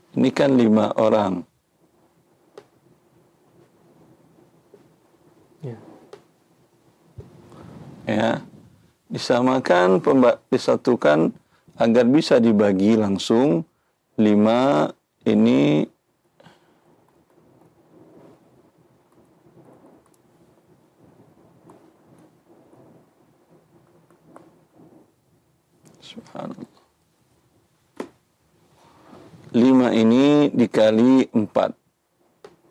Ini kan 5 orang. Ya, disamakan, disatukan agar bisa dibagi langsung 5 ini. Subhanallah. 5 ini dikali 4.